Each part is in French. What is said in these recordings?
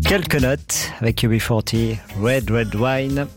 Quelques notes avec UB40, Red Red Wine.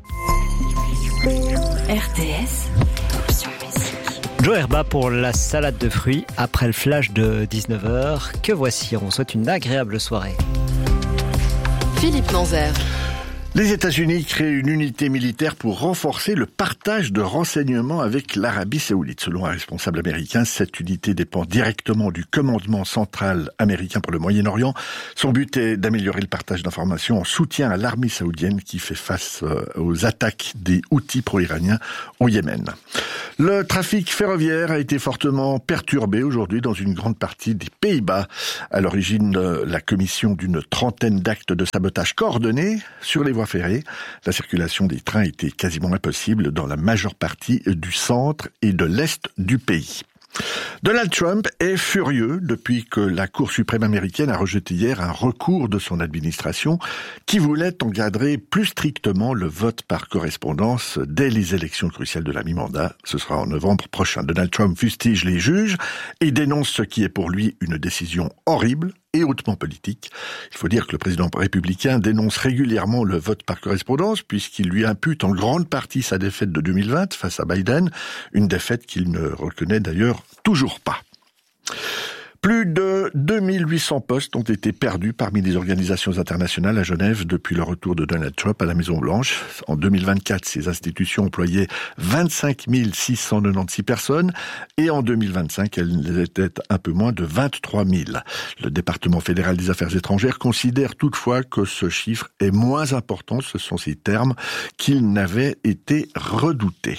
RTS, option musique. Joe Herba pour la salade de fruits après le flash de 19h. Que voici, on souhaite une agréable soirée. Philippe Manzer. Les États-Unis créent une unité militaire pour renforcer le partage de renseignements avec l'Arabie Saoudite. Selon un responsable américain, cette unité dépend directement du commandement central américain pour le Moyen-Orient. Son but est d'améliorer le partage d'informations en soutien à l'armée saoudienne qui fait face aux attaques des Houthis pro-iraniens au Yémen. Le trafic ferroviaire a été fortement perturbé aujourd'hui dans une grande partie des Pays-Bas. À l'origine de la commission d'une trentaine d'actes de sabotage coordonnés sur les voies ferrées. La circulation des trains était quasiment impossible dans la majeure partie du centre et de l'est du pays. Donald Trump est furieux depuis que la Cour suprême américaine a rejeté hier un recours de son administration qui voulait encadrer plus strictement le vote par correspondance dès les élections cruciales de la mi-mandat. Ce sera en novembre prochain. Donald Trump fustige les juges et dénonce ce qui est pour lui une décision horrible et hautement politique. Il faut dire que le président républicain dénonce régulièrement le vote par correspondance puisqu'il lui impute en grande partie sa défaite de 2020 face à Biden, une défaite qu'il ne reconnaît d'ailleurs toujours pas. Plus de 2800 postes ont été perdus parmi les organisations internationales à Genève depuis le retour de Donald Trump à la Maison-Blanche. En 2024, ces institutions employaient 25 696 personnes et en 2025, elles étaient un peu moins de 23 000. Le département fédéral des affaires étrangères considère toutefois que ce chiffre est moins important, ce sont ces termes, qu'il n'avait été redouté.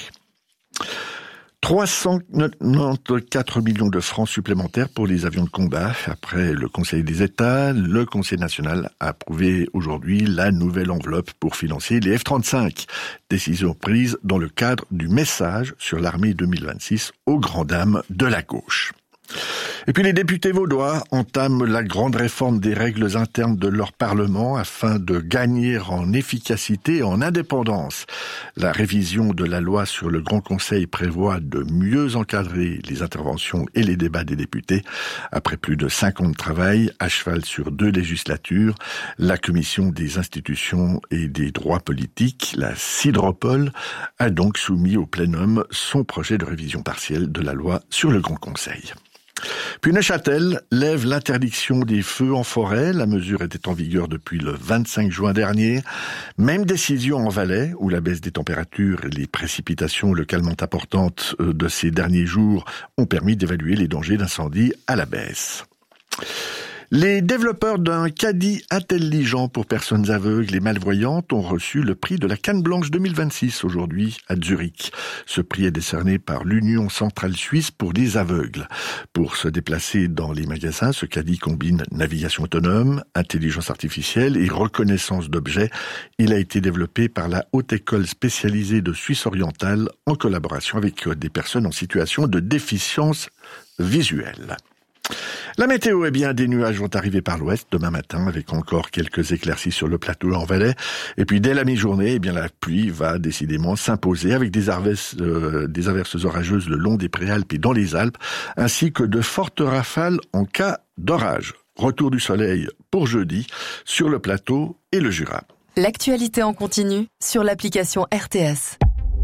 394 millions de francs supplémentaires pour les avions de combat. Après le Conseil des États, le Conseil national a approuvé aujourd'hui la nouvelle enveloppe pour financer les F-35. Décision prise dans le cadre du message sur l'armée 2026 aux grandes dames de la gauche. Et puis les députés vaudois entament la grande réforme des règles internes de leur Parlement afin de gagner en efficacité et en indépendance. La révision de la loi sur le Grand Conseil prévoit de mieux encadrer les interventions et les débats des députés. Après plus de 5 ans de travail, à cheval sur 2 législatures, la Commission des institutions et des droits politiques, la CIDROPOL, a donc soumis au plénum son projet de révision partielle de la loi sur le Grand Conseil. Puis Neuchâtel lève l'interdiction des feux en forêt. La mesure était en vigueur depuis le 25 juin dernier. Même décision en Valais, où la baisse des températures et les précipitations localement importantes de ces derniers jours ont permis d'évaluer les dangers d'incendie à la baisse. Les développeurs d'un caddie intelligent pour personnes aveugles et malvoyantes ont reçu le prix de la Canne Blanche 2026 aujourd'hui à Zurich. Ce prix est décerné par l'Union centrale suisse pour les aveugles. Pour se déplacer dans les magasins, ce caddie combine navigation autonome, intelligence artificielle et reconnaissance d'objets. Il a été développé par la Haute École spécialisée de Suisse orientale en collaboration avec des personnes en situation de déficience visuelle. La météo, des nuages vont arriver par l'ouest demain matin avec encore quelques éclaircies sur le plateau en Valais. Et puis dès la mi-journée, la pluie va décidément s'imposer avec des averses orageuses le long des Préalpes et dans les Alpes, ainsi que de fortes rafales en cas d'orage. Retour du soleil pour jeudi sur le plateau et le Jura. L'actualité en continu sur l'application RTS.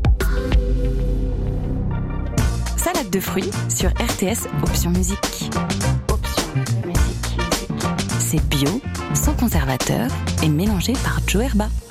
Salade de fruits sur RTS, option musique. C'est bio, sans conservateur et mélangé par Joe Herba.